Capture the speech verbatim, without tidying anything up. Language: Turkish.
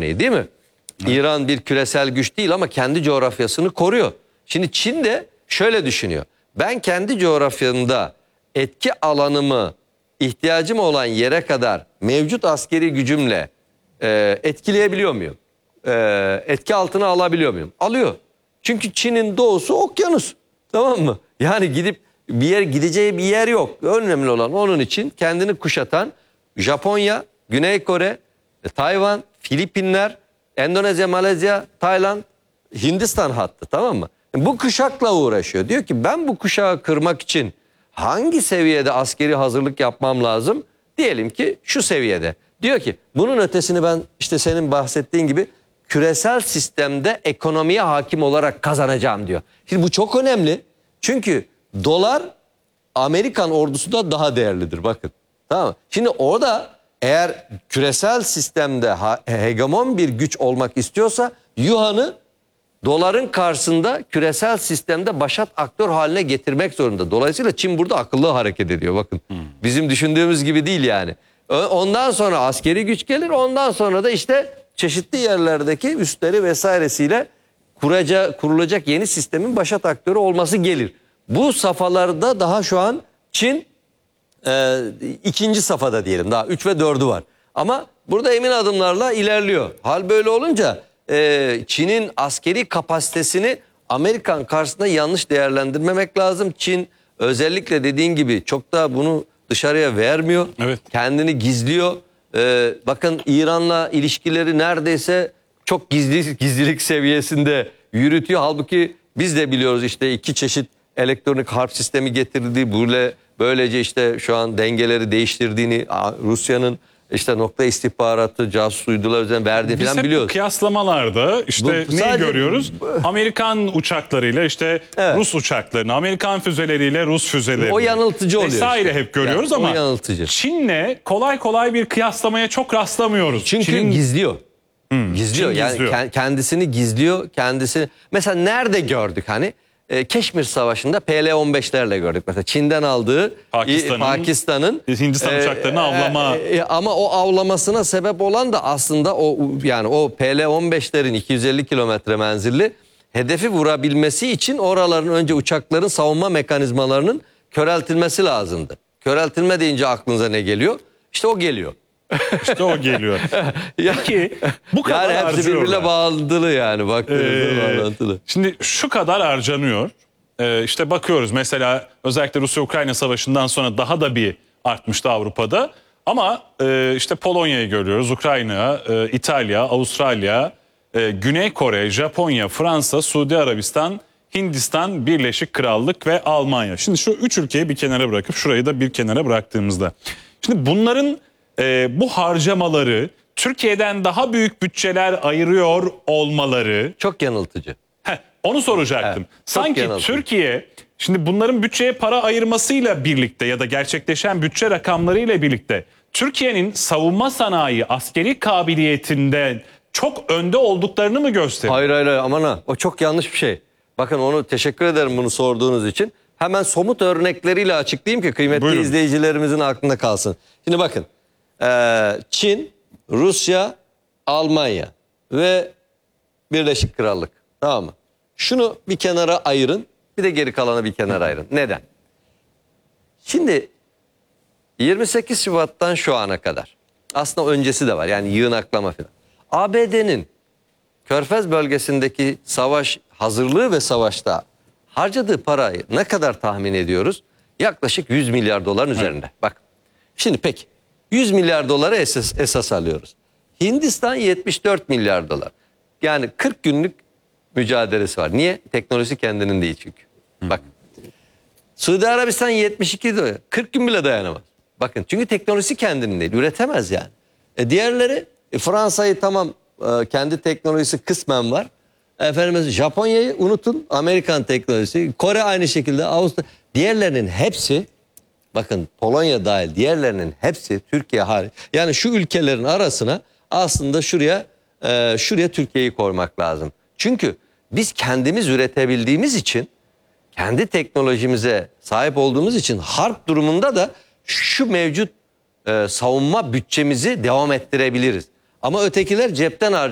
örneği değil mi? Evet. İran bir küresel güç değil ama kendi coğrafyasını koruyor. Şimdi Çin de şöyle düşünüyor. Ben kendi coğrafyamda etki alanımı ihtiyacım olan yere kadar mevcut askeri gücümle e, etkileyebiliyor muyum? E, etki altına alabiliyor muyum? Alıyor. Çünkü Çin'in doğusu okyanus. Tamam mı? Yani gidip bir yer gideceği bir yer yok. Önemli olan onun için kendini kuşatan Japonya, Güney Kore, Tayvan, Filipinler, Endonezya, Malezya, Tayland, Hindistan hattı, tamam mı? Bu kuşakla uğraşıyor. Diyor ki ben bu kuşağı kırmak için hangi seviyede askeri hazırlık yapmam lazım? Diyelim ki şu seviyede. Diyor ki bunun ötesini ben işte senin bahsettiğin gibi küresel sistemde ekonomiye hakim olarak kazanacağım diyor. Şimdi bu çok önemli. Çünkü dolar Amerikan ordusu da daha değerlidir, bakın. Tamam mı? Şimdi orada eğer küresel sistemde hegemon bir güç olmak istiyorsa yuan'ı doların karşısında küresel sistemde başat aktör haline getirmek zorunda. Dolayısıyla Çin burada akıllı hareket ediyor, bakın. Hmm. Bizim düşündüğümüz gibi değil yani. Ondan sonra askeri güç gelir, ondan sonra da işte çeşitli yerlerdeki üsleri vesairesiyle kuraca, kurulacak yeni sistemin başat aktörü olması gelir. Bu safhalarda daha şu an Çin e, ikinci safhada diyelim, daha üç ve dördü var. Ama burada emin adımlarla ilerliyor. Hal böyle olunca e, Çin'in askeri kapasitesini Amerikan karşısında yanlış değerlendirmemek lazım. Çin özellikle dediğin gibi çok da bunu dışarıya vermiyor. Evet. Kendini gizliyor. Ee, bakın İran'la ilişkileri neredeyse çok gizli gizlilik seviyesinde yürütüyor. Halbuki biz de biliyoruz işte iki çeşit elektronik harp sistemi getirdiği, böyle böylece işte şu an dengeleri değiştirdiğini, Rusya'nın işte nokta istihbaratı, casus uydular üzerine verdiği falan biliyoruz. Biz hep kıyaslamalarda işte bu, neyi sadece görüyoruz? Amerikan uçaklarıyla işte evet. Rus uçaklarını, Amerikan füzeleriyle Rus füzelerini. O yanıltıcı oluyor. Vesaire işte. hep görüyoruz yani, ama yanıltıcı. Çin'le kolay kolay bir kıyaslamaya çok rastlamıyoruz. Çünkü Çin'in... gizliyor. Hmm, gizliyor. Çin yani gizliyor. Kendisini gizliyor. Kendisini. Mesela nerede gördük hani? E, Keşmir Savaşı'nda P L on beşlerle gördük. Mesela Çin'den aldığı Pakistan'ın Pakistan Hindistan e, uçaklarını avlama. E, ama o avlamasına sebep olan da aslında o yani o P L on beşlerin iki yüz elli kilometre menzilli hedefi vurabilmesi için oraların önce uçakların savunma mekanizmalarının köreltilmesi lazımdı. Köreltilme deyince aklınıza ne geliyor? İşte o geliyor. İşte o geliyor. Peki bu kadar yani hepsi harcıyorlar. birbirine bağlantılı yani. Baktığınızda ee, bağlantılı. Şimdi şu kadar harcanıyor. Ee, işte bakıyoruz mesela özellikle Rusya-Ukrayna savaşından sonra daha da bir artmıştı Avrupa'da. Ama e, işte Polonya'yı görüyoruz, Ukrayna, e, İtalya, Avustralya, e, Güney Kore, Japonya, Fransa, Suudi Arabistan, Hindistan, Birleşik Krallık ve Almanya. Şimdi şu üç ülkeyi bir kenara bırakıp şurayı da bir kenara bıraktığımızda. Şimdi bunların e, bu harcamaları Türkiye'den daha büyük bütçeler ayırıyor olmaları... Çok yanıltıcı. Heh, onu soracaktım. Evet, sanki yanıltıcı. Türkiye şimdi bunların bütçeye para ayırmasıyla birlikte ya da gerçekleşen bütçe rakamlarıyla birlikte Türkiye'nin savunma sanayi, askeri kabiliyetinden çok önde olduklarını mı gösteriyor? Hayır hayır, hayır aman ha, o çok yanlış bir şey. Bakın onu teşekkür ederim bunu sorduğunuz için. Hemen somut örnekleriyle açıklayayım ki kıymetli Buyurun. izleyicilerimizin aklında kalsın. Şimdi bakın Çin, Rusya, Almanya ve Birleşik Krallık, tamam mı? Şunu bir kenara ayırın, bir de geri kalanı bir kenara ayırın. Neden? Şimdi yirmi sekiz Şubat'tan şu ana kadar, aslında öncesi de var yani yığınaklama falan. A B D'nin Körfez bölgesindeki savaş hazırlığı ve savaşta harcadığı parayı ne kadar tahmin ediyoruz? Yaklaşık yüz milyar doların üzerinde. Evet. Bak şimdi peki yüz milyar doları esas, esas alıyoruz. Hindistan yetmiş dört milyar dolar. Yani kırk günlük mücadelesi var. Niye? Teknolojisi kendinin değil çünkü. Hı. Bak. Suudi Arabistan yetmiş iki dolar. kırk gün bile dayanamaz. Bakın çünkü teknolojisi kendinin değil. Üretemez yani. E diğerleri e Fransa'yı tamam e, kendi teknolojisi kısmen var. Efendim Japonya'yı unutun. Amerikan teknolojisi. Kore aynı şekilde. Avusturya. Diğerlerinin hepsi, bakın Polonya dahil diğerlerinin hepsi Türkiye hariç. Yani şu ülkelerin arasına aslında şuraya e, şuraya Türkiye'yi koymak lazım. Çünkü biz kendimiz üretebildiğimiz için, kendi teknolojimize sahip olduğumuz için harp durumunda da şu mevcut e, savunma bütçemizi devam ettirebiliriz. Ama ötekiler cepten harcıyor.